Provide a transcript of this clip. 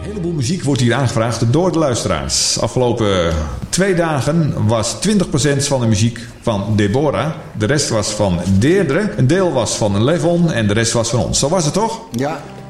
Een heleboel muziek wordt hier aangevraagd door de luisteraars. Afgelopen 2 dagen was 20% van de muziek van Deborah. De rest was van Deirdre. Een deel was van Levon en de rest was van ons. Zo was het toch? Ja.